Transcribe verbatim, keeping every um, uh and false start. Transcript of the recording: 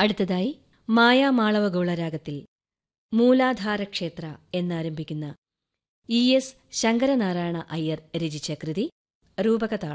അടുത്തതായി മായാമാളവഗോളരാഗത്തിൽ മൂലാധാരക്ഷേത്ര എന്നാരംഭിക്കുന്ന E S Shankaranarayana Iyer രചിച്ച കൃതി രൂപകതാളം.